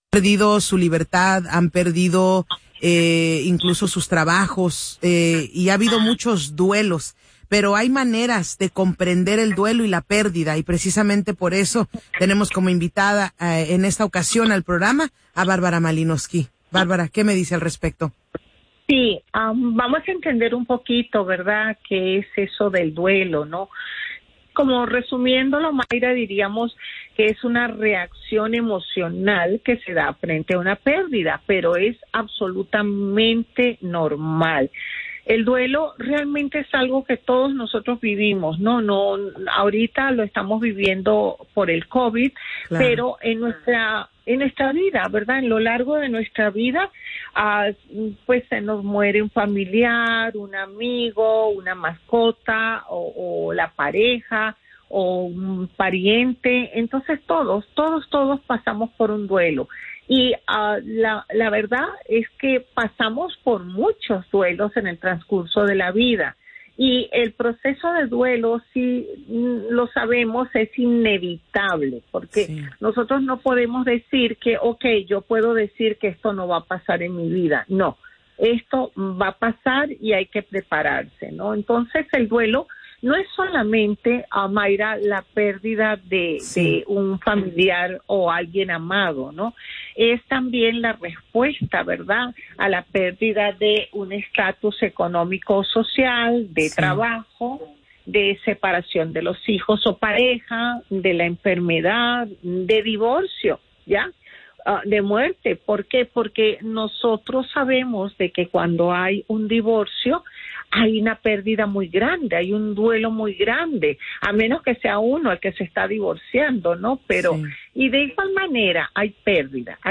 perdido su libertad, han perdido incluso sus trabajos, y ha habido muchos duelos, pero hay maneras de comprender el duelo y la pérdida, y precisamente por eso tenemos como invitada en esta ocasión al programa a Bárbara Malinowski. Bárbara, ¿qué me dice al respecto? Sí, vamos a entender un poquito, ¿verdad?, qué es eso del duelo, ¿no? Como resumiéndolo, Mayra, diríamos que es una reacción emocional que se da frente a una pérdida, pero es absolutamente normal. El duelo realmente es algo que todos nosotros vivimos, ¿no? Ahorita lo estamos viviendo por el COVID, claro, pero en nuestra vida, ¿verdad? En lo largo de nuestra vida, pues se nos muere un familiar, un amigo, una mascota, o la pareja, o un pariente. Entonces todos pasamos por un duelo. Y la verdad es que pasamos por muchos duelos en el transcurso de la vida. Y el proceso de duelo, sí lo sabemos, es inevitable, porque sí, nosotros no podemos decir que, yo puedo decir que esto no va a pasar en mi vida. No, esto va a pasar y hay que prepararse, ¿no? Entonces el duelo no es solamente, Mayra, la pérdida de un familiar o alguien amado, ¿no? Es también la respuesta, ¿verdad?, a la pérdida de un estatus económico o social, de trabajo, de separación de los hijos o pareja, de la enfermedad, de divorcio, ¿ya?, de muerte. ¿Por qué? Porque nosotros sabemos de que cuando hay un divorcio hay una pérdida muy grande, hay un duelo muy grande, a menos que sea uno el que se está divorciando, ¿no? Pero, y de igual manera hay pérdida,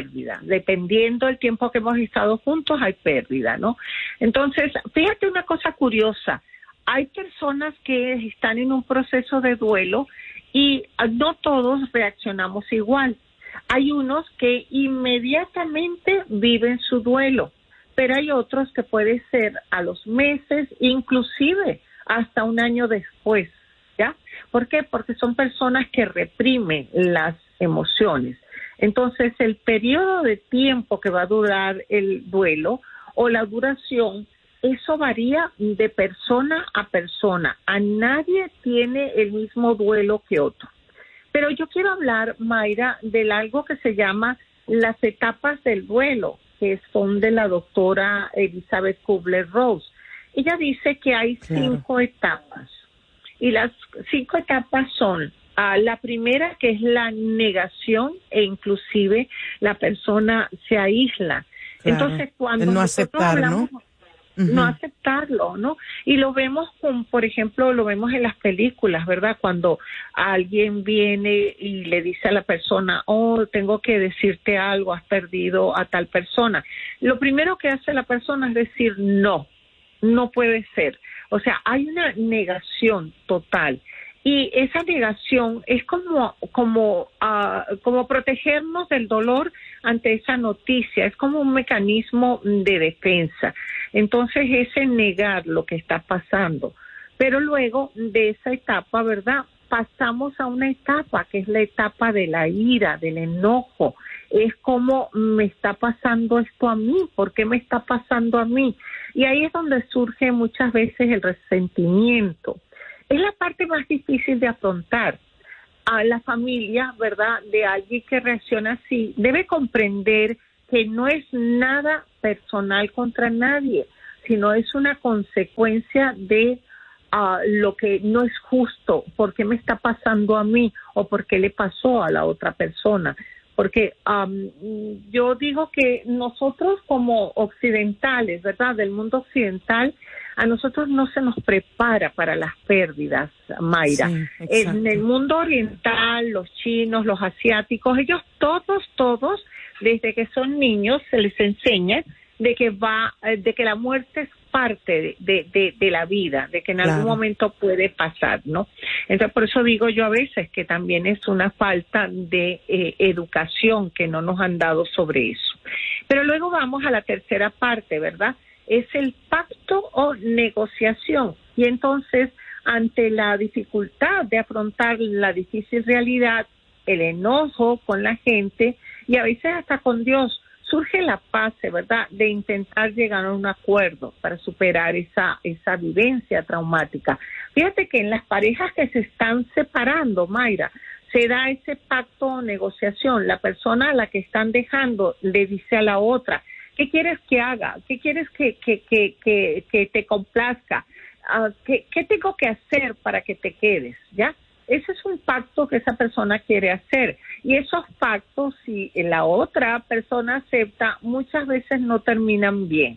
dependiendo del tiempo que hemos estado juntos hay pérdida, ¿no? Entonces, fíjate una cosa curiosa, hay personas que están en un proceso de duelo y no todos reaccionamos igual. Hay unos que inmediatamente viven su duelo, pero hay otros que puede ser a los meses, inclusive hasta un año después, ¿ya? ¿Por qué? Porque son personas que reprimen las emociones. Entonces, el periodo de tiempo que va a durar el duelo o la duración, eso varía de persona a persona. A nadie tiene el mismo duelo que otro. Pero yo quiero hablar, Mayra, de algo que se llama las etapas del duelo, que son de la doctora Elizabeth Kubler-Ross. Ella dice que hay 5 etapas, y las 5 etapas son, la primera, que es la negación, e inclusive la persona se aísla. Claro. Entonces, cuando el no nosotros aceptar, hablamos, ¿no? No aceptarlo, ¿no? Y lo vemos por ejemplo, lo vemos en las películas, ¿verdad? Cuando alguien viene y le dice a la persona, tengo que decirte algo, has perdido a tal persona. Lo primero que hace la persona es decir, no puede ser. O sea, hay una negación total. Y esa negación es como protegernos del dolor ante esa noticia, es como un mecanismo de defensa. Entonces, ese negar lo que está pasando. Pero luego de esa etapa, ¿verdad?, pasamos a una etapa que es la etapa de la ira, del enojo. Es como, me está pasando esto a mí, ¿por qué me está pasando a mí? Y ahí es donde surge muchas veces el resentimiento. Es la parte más difícil de afrontar. A la familia, ¿verdad?, de alguien que reacciona así, debe comprender que no es nada personal contra nadie, sino es una consecuencia de lo que no es justo. ¿Por qué me está pasando a mí? ¿O por qué le pasó a la otra persona? Porque yo digo que nosotros como occidentales, ¿verdad?, del mundo occidental, a nosotros no se nos prepara para las pérdidas, Mayra. Sí, en el mundo oriental, los chinos, los asiáticos, ellos todos, desde que son niños, se les enseña de que la muerte es parte de la vida, de que en algún momento puede pasar, ¿no? Entonces, por eso digo yo a veces que también es una falta de educación que no nos han dado sobre eso. Pero luego vamos a la tercera parte, ¿verdad? Es el pacto o negociación. Y entonces, ante la dificultad de afrontar la difícil realidad, el enojo con la gente, y a veces hasta con Dios surge la paz, ¿verdad?, de intentar llegar a un acuerdo para superar esa vivencia traumática. Fíjate que en las parejas que se están separando, Mayra, se da ese pacto o negociación. La persona a la que están dejando le dice a la otra, ¿qué quieres que haga? ¿Qué quieres que te complazca? ¿Qué tengo que hacer para que te quedes? ¿Ya? Ese es un pacto que esa persona quiere hacer. Y esos pactos, si la otra persona acepta, muchas veces no terminan bien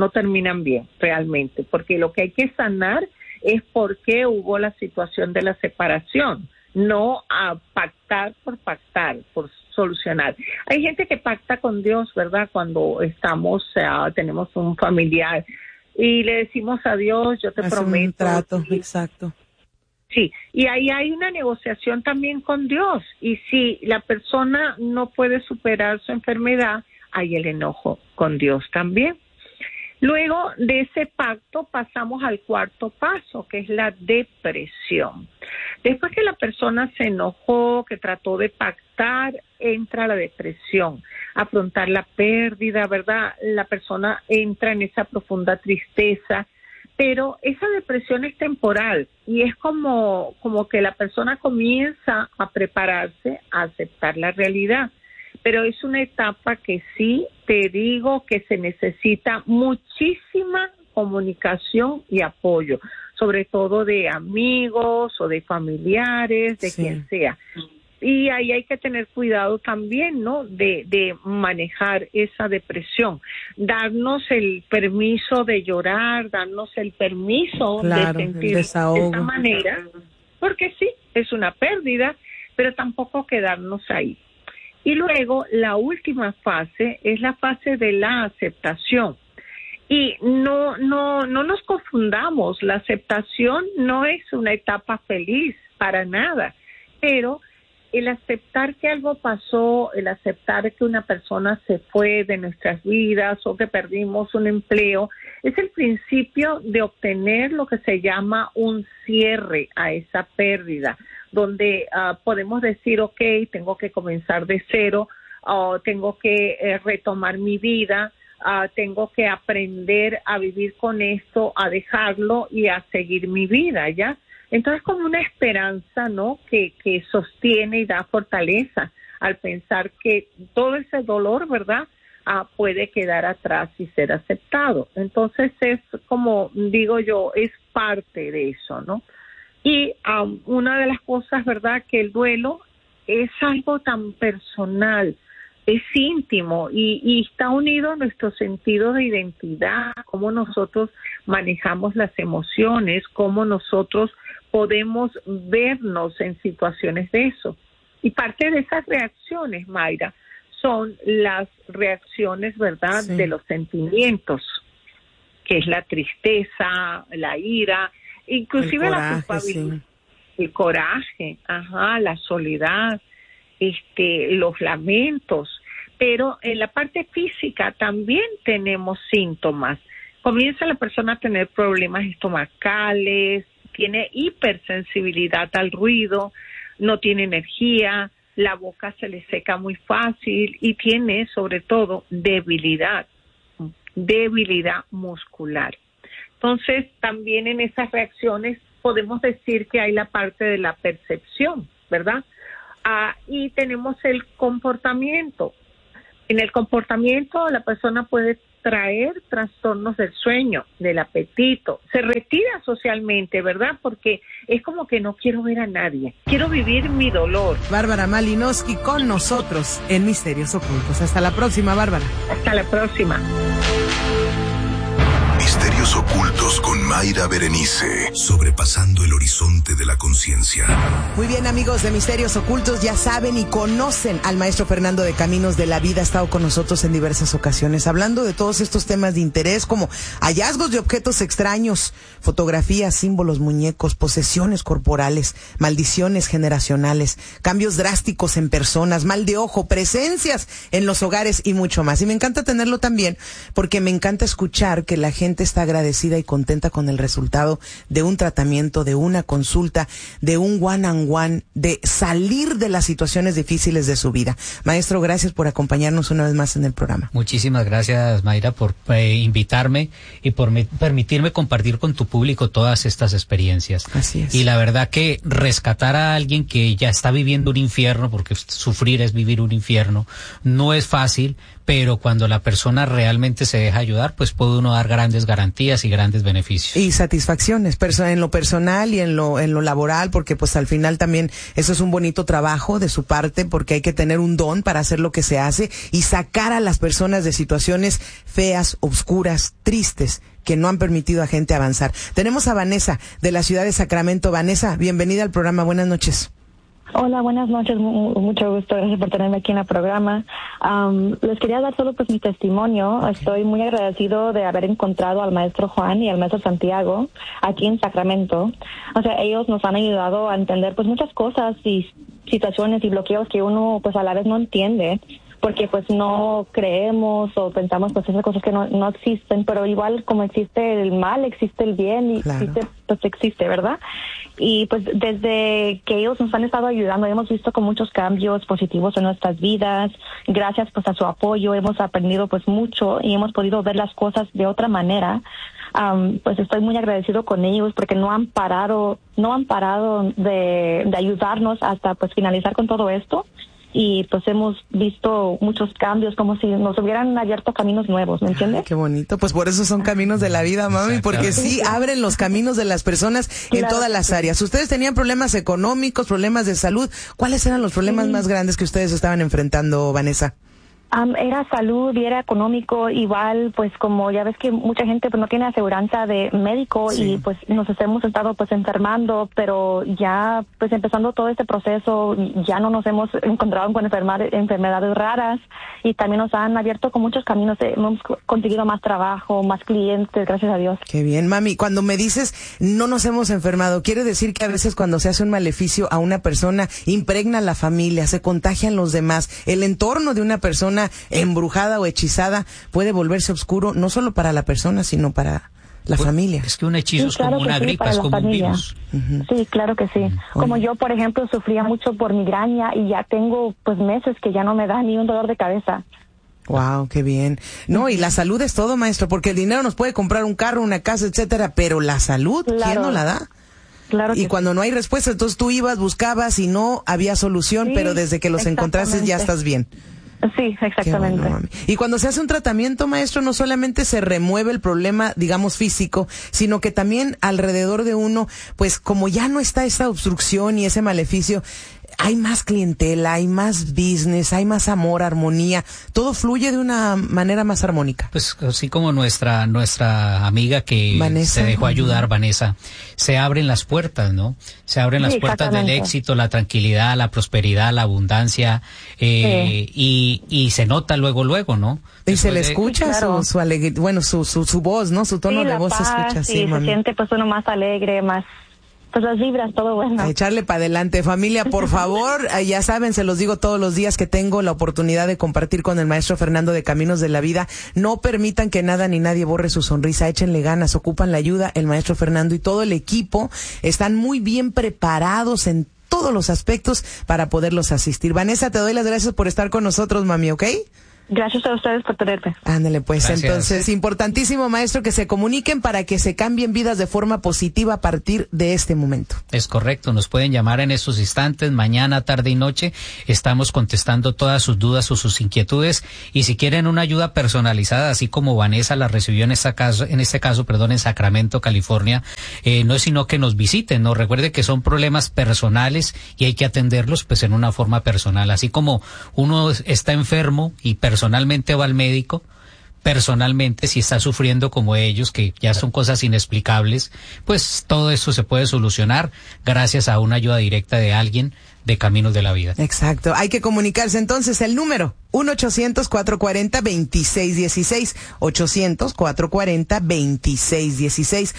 realmente, porque lo que hay que sanar es por qué hubo la situación de la separación, no a pactar, por solucionar. Hay gente que pacta con Dios, ¿verdad? Cuando tenemos un familiar y le decimos a Dios, yo te prometo. Un trato, exacto. Sí, y ahí hay una negociación también con Dios. Y si la persona no puede superar su enfermedad, hay el enojo con Dios también. Luego de ese pacto pasamos al cuarto paso, que es la depresión. Después que la persona se enojó, que trató de pactar, entra la depresión. Afrontar la pérdida, ¿verdad? La persona entra en esa profunda tristeza, pero esa depresión es temporal y es como que la persona comienza a prepararse a aceptar la realidad. Pero es una etapa que sí te digo que se necesita muchísima comunicación y apoyo, sobre todo de amigos o de familiares, de quien sea. Y ahí hay que tener cuidado también, ¿no?, de manejar esa depresión. Darnos el permiso de llorar, darnos el permiso de sentir de esa manera, porque sí, es una pérdida, pero tampoco quedarnos ahí. Y luego la última fase es la fase de la aceptación. Y no nos confundamos, la aceptación no es una etapa feliz para nada, pero el aceptar que algo pasó, el aceptar que una persona se fue de nuestras vidas o que perdimos un empleo, es el principio de obtener lo que se llama un cierre a esa pérdida, donde podemos decir, ok, tengo que comenzar de cero, tengo que retomar mi vida, tengo que aprender a vivir con esto, a dejarlo y a seguir mi vida, ¿ya? Entonces, como una esperanza, ¿no?, que sostiene y da fortaleza al pensar que todo ese dolor, ¿verdad?, puede quedar atrás y ser aceptado. Entonces, es como digo yo, es parte de eso, ¿no? Y una de las cosas, ¿verdad?, que el duelo es algo tan personal, es íntimo y está unido a nuestro sentido de identidad, cómo nosotros manejamos las emociones, cómo nosotros podemos vernos en situaciones de eso. Y parte de esas reacciones, Mayra, son las reacciones, ¿verdad?, de los sentimientos, que es la tristeza, la ira, inclusive la culpabilidad, el coraje, la soledad, los lamentos. Pero en la parte física también tenemos síntomas. Comienza la persona a tener problemas estomacales, tiene hipersensibilidad al ruido, no tiene energía, la boca se le seca muy fácil y tiene sobre todo debilidad muscular. Entonces también en esas reacciones podemos decir que hay la parte de la percepción, ¿verdad? Y tenemos el comportamiento. En el comportamiento la persona puede traer trastornos del sueño, del apetito, se retira socialmente, ¿verdad? Porque es como que no quiero ver a nadie, quiero vivir mi dolor. Bárbara Malinowski con nosotros en Misterios Ocultos. Hasta la próxima, Bárbara. Hasta la próxima. Misterios Ocultos con Mayra Berenice, sobrepasando el horizonte de la conciencia. Muy bien, amigos de Misterios Ocultos, ya saben y conocen al maestro Fernando de Caminos de la Vida. Ha estado con nosotros en diversas ocasiones hablando de todos estos temas de interés como hallazgos de objetos extraños, fotografías, símbolos, muñecos, posesiones corporales, maldiciones generacionales, cambios drásticos en personas, mal de ojo, presencias en los hogares y mucho más. Y me encanta tenerlo también porque me encanta escuchar que la gente está agradecida agradecida y contenta con el resultado de un tratamiento, de una consulta, de un one-on-one, de salir de las situaciones difíciles de su vida. Maestro, gracias por acompañarnos una vez más en el programa. Muchísimas gracias, Mayra, por invitarme y por permitirme compartir con tu público todas estas experiencias. Así es. Y la verdad que rescatar a alguien que ya está viviendo un infierno, porque sufrir es vivir un infierno, no es fácil, pero cuando la persona realmente se deja ayudar, pues puede uno dar grandes garantías y grandes beneficios. Y satisfacciones, en lo personal y en lo laboral, porque pues al final también eso es un bonito trabajo de su parte, porque hay que tener un don para hacer lo que se hace y sacar a las personas de situaciones feas, oscuras, tristes, que no han permitido a gente avanzar. Tenemos a Vanessa de la ciudad de Sacramento. Vanessa, bienvenida al programa. Buenas noches. Hola, buenas noches, mucho gusto, gracias por tenerme aquí en el programa. Les quería dar solo pues mi testimonio. Estoy muy agradecido de haber encontrado al maestro Juan y al maestro Santiago aquí en Sacramento. O sea, ellos nos han ayudado a entender pues muchas cosas y situaciones y bloqueos que uno pues a la vez no entiende, porque pues no creemos o pensamos pues esas cosas que no existen, pero igual como existe el mal, existe el bien y claro, existe, ¿verdad? Y pues desde que ellos nos han estado ayudando, hemos visto con muchos cambios positivos en nuestras vidas. Gracias pues a su apoyo hemos aprendido pues mucho y hemos podido ver las cosas de otra manera. Pues estoy muy agradecido con ellos porque no han parado de ayudarnos hasta pues finalizar con todo esto. Y pues hemos visto muchos cambios, como si nos hubieran abierto caminos nuevos, ¿me entiendes? Ay, qué bonito, pues por eso son caminos de la vida, mami, porque sí abren los caminos de las personas en todas las áreas. Ustedes tenían problemas económicos, problemas de salud. ¿Cuáles eran los problemas más grandes que ustedes estaban enfrentando, Vanessa? Era salud y era económico, igual pues como ya ves que mucha gente pues no tiene aseguranza de médico, sí, y pues nos hemos estado pues enfermando, pero ya pues empezando todo este proceso ya no nos hemos encontrado con enfermedades raras y también nos han abierto con muchos caminos, hemos conseguido más trabajo, más clientes, gracias a Dios. Qué bien, mami. Cuando me dices no nos hemos enfermado, quiere decir que a veces cuando se hace un maleficio a una persona impregna a la familia, se contagian los demás, el entorno de una persona embrujada o hechizada puede volverse oscuro no solo para la persona sino para la familia. Es que un hechizo es como una gripa, es como un virus. Sí, claro que sí. Como yo, por ejemplo, sufría mucho por migraña y ya tengo pues meses que ya no me da ni un dolor de cabeza. Wow, qué bien. No, y la salud es todo, maestro, porque el dinero nos puede comprar un carro, una casa, etcétera, pero la salud, claro, ¿quién no la da? Claro que y cuando no hay respuesta, entonces tú ibas, buscabas y no había solución, sí, pero desde que los encontraste ya estás bien. Sí, exactamente. Bueno, y cuando se hace un tratamiento, maestro, no solamente se remueve el problema, digamos, físico, sino que también alrededor de uno, pues como ya no está esa obstrucción y ese maleficio, hay más clientela, hay más business, hay más amor, armonía, todo fluye de una manera más armónica. Pues así como nuestra amiga que Vanessa, se dejó ayudar, Vanessa, se abren las puertas, ¿no? Se abren las puertas del éxito, la tranquilidad, la prosperidad, la abundancia, y se nota luego, ¿no? Y se le escucha claro, su alegría, bueno, su voz, ¿no? Su tono de voz paz, se escucha así, se siente pues uno más alegre, más... Pues las vibras, todo bueno. A echarle para adelante, familia, por favor, ya saben, se los digo todos los días que tengo la oportunidad de compartir con el maestro Fernando de Caminos de la Vida. No permitan que nada ni nadie borre su sonrisa, échenle ganas, ocupan la ayuda. El maestro Fernando y todo el equipo están muy bien preparados en todos los aspectos para poderlos asistir. Vanessa, te doy las gracias por estar con nosotros, mami, ¿ok? Gracias a ustedes por tenerme. Ándale, pues. Gracias. Entonces, importantísimo, maestro, que se comuniquen para que se cambien vidas de forma positiva a partir de este momento. Es correcto, nos pueden llamar en estos instantes, mañana, tarde y noche. Estamos contestando todas sus dudas o sus inquietudes. Y si quieren una ayuda personalizada, así como Vanessa la recibió en este caso, en Sacramento, California, no es sino que nos visiten, ¿no? Recuerde que son problemas personales y hay que atenderlos pues en una forma personal. Así como uno está enfermo y personalmente va al médico, personalmente si está sufriendo como ellos, que ya son cosas inexplicables, pues todo esto se puede solucionar gracias a una ayuda directa de alguien de Caminos de la Vida. Exacto, hay que comunicarse entonces, el número 1-800-440-2616, 800-440-2616,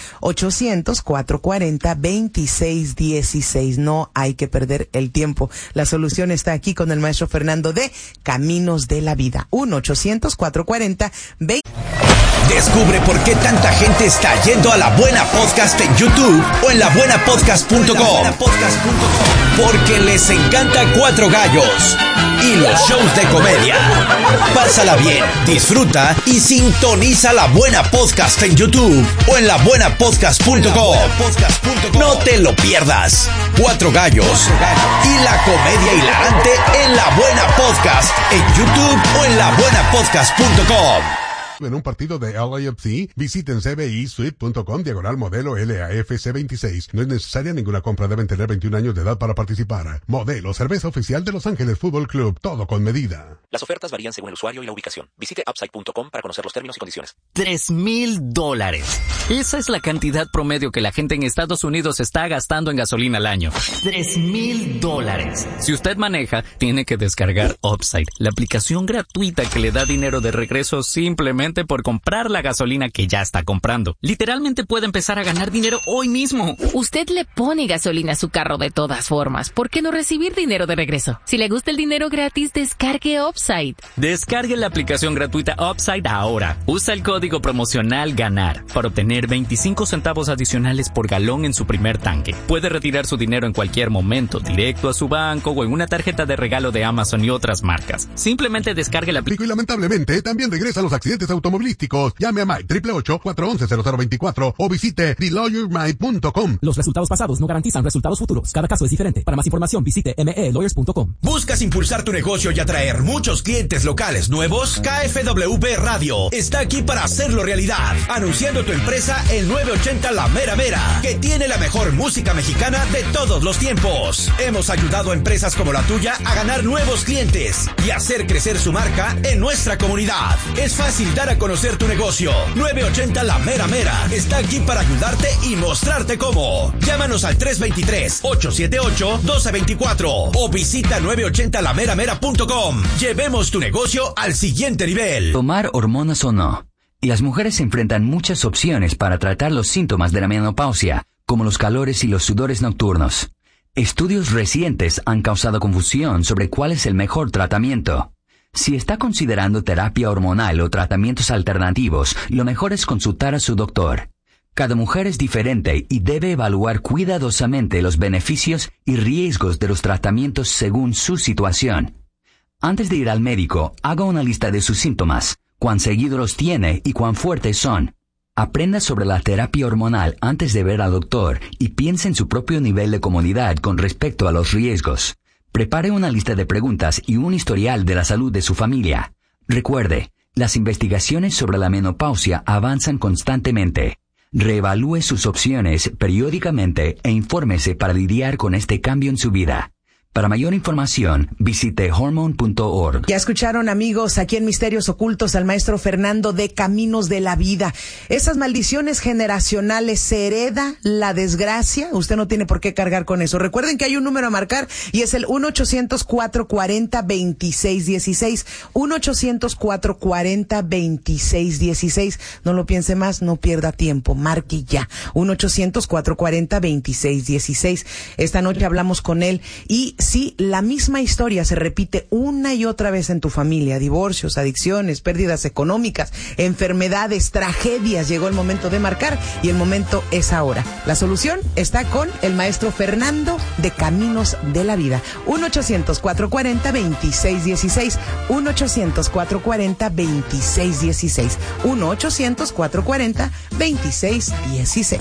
800-440-2616. No hay que perder el tiempo. La solución está aquí con el maestro Fernando de Caminos de la Vida. 1-800-440-2616. Descubre por qué tanta gente está yendo a La Buena Podcast en YouTube o en labuenapodcast.com. Porque les encanta Cuatro Gallos y los shows de comedia. Pásala bien, disfruta y sintoniza La Buena Podcast en YouTube o en labuenapodcast.com. No te lo pierdas. Cuatro Gallos y la comedia hilarante en La Buena Podcast en YouTube o en labuenapodcast.com. En un partido de LAFC, visiten cbisuite.com/modelo LAFC26. No es necesaria ninguna compra, deben tener 21 años de edad para participar. Modelo, cerveza oficial de Los Ángeles Fútbol Club, todo con medida. Las ofertas varían según el usuario y la ubicación. Visite upside.com para conocer los términos y condiciones. $3,000. Esa es la cantidad promedio que la gente en Estados Unidos está gastando en gasolina al año. $3,000. Si usted maneja, tiene que descargar Upside, la aplicación gratuita que le da dinero de regreso simplemente por comprar la gasolina que ya está comprando. Literalmente puede empezar a ganar dinero hoy mismo. Usted le pone gasolina a su carro de todas formas. ¿Por qué no recibir dinero de regreso? Si le gusta el dinero gratis, descargue Upside. Descargue la aplicación gratuita Upside ahora. Usa el código promocional GANAR para obtener 25 centavos adicionales por galón en su primer tanque. Puede retirar su dinero en cualquier momento, directo a su banco o en una tarjeta de regalo de Amazon y otras marcas. Simplemente descargue la aplicación. Y lamentablemente también regresan los accidentes automovilísticos. Llame a Mike 888-411-0024 o visite TheLawyerMike.com. Los resultados pasados no garantizan resultados futuros. Cada caso es diferente. Para más información visite melawyers.com. ¿Buscas impulsar tu negocio y atraer muchos clientes locales nuevos? KFWB Radio está aquí para hacerlo realidad. Anunciando tu empresa el 980 La Mera Mera, que tiene la mejor música mexicana de todos los tiempos. Hemos ayudado a empresas como la tuya a ganar nuevos clientes y hacer crecer su marca en nuestra comunidad. Es fácil dar a conocer tu negocio. 980 La Mera Mera está aquí para ayudarte y mostrarte cómo. Llámanos al 323-878-1224 o visita 980lameramera.com. Llevemos tu negocio al siguiente nivel. Tomar hormonas o no. Y las mujeres se enfrentan muchas opciones para tratar los síntomas de la menopausia, como los calores y los sudores nocturnos. Estudios recientes han causado confusión sobre cuál es el mejor tratamiento. Si está considerando terapia hormonal o tratamientos alternativos, lo mejor es consultar a su doctor. Cada mujer es diferente y debe evaluar cuidadosamente los beneficios y riesgos de los tratamientos según su situación. Antes de ir al médico, haga una lista de sus síntomas, cuán seguido los tiene y cuán fuertes son. Aprenda sobre la terapia hormonal antes de ver al doctor y piense en su propio nivel de comodidad con respecto a los riesgos. Prepare una lista de preguntas y un historial de la salud de su familia. Recuerde, las investigaciones sobre la menopausia avanzan constantemente. Reevalúe sus opciones periódicamente e infórmese para lidiar con este cambio en su vida. Para mayor información, visite hormone.org. Ya escucharon, amigos, aquí en Misterios Ocultos al maestro Fernando de Caminos de la Vida. Esas maldiciones generacionales, ¿se hereda la desgracia? Usted no tiene por qué cargar con eso. Recuerden que hay un número a marcar y es el 1-800-440-2616. 1-800-440-2616. No lo piense más, no pierda tiempo. Marque ya. 1-800-440-2616. Esta noche hablamos con él y si la misma historia se repite una y otra vez en tu familia, divorcios, adicciones, pérdidas económicas, enfermedades, tragedias, llegó el momento de marcar y el momento es ahora. La solución está con el maestro Fernando de Caminos de la Vida. 1-800-440-2616. 1-800-440-2616. 1-800-440-2616.